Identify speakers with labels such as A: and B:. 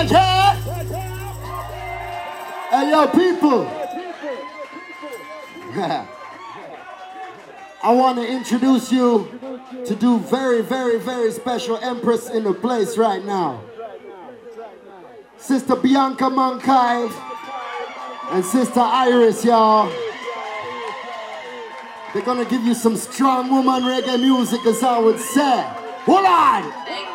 A: Hey, yo, people. I want to introduce you to do very, very, very special Empress in the place right now. Sister Bianca Mankai and Sister Iris, y'all. They're gonna give you some strong woman reggae music, as I would say. Hold on!